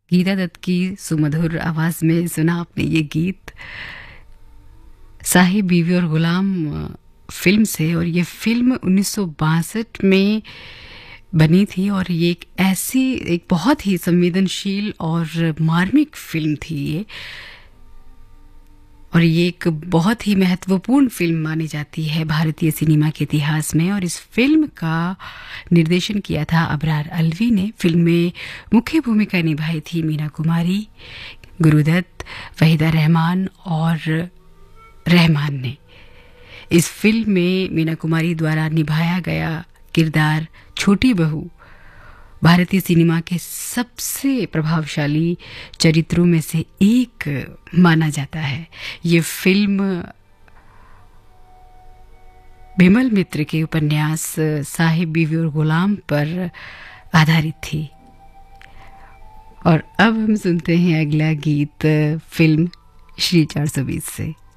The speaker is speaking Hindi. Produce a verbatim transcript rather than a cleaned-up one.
गीता दत्त की सुमधुर आवाज़ में सुना आपने ये गीत साहिब बीवी और गुलाम फिल्म से। और ये फिल्म उन्नीस सौ बासठ में बनी थी और ये एक ऐसी एक बहुत ही संवेदनशील और मार्मिक फिल्म थी ये। और ये एक बहुत ही महत्वपूर्ण फिल्म मानी जाती है भारतीय सिनेमा के इतिहास में। और इस फिल्म का निर्देशन किया था अबरार अलवी ने। फिल्म में मुख्य भूमिका निभाई थी मीना कुमारी, गुरुदत्त, वहीदा रहमान और रहमान ने। इस फिल्म में मीना कुमारी द्वारा निभाया गया किरदार छोटी बहू भारतीय सिनेमा के सबसे प्रभावशाली चरित्रों में से एक माना जाता है। ये फिल्म बिमल मित्र के उपन्यास साहिब बीवी और गुलाम पर आधारित थी। और अब हम सुनते हैं अगला गीत फिल्म श्री चार सौ बीस से।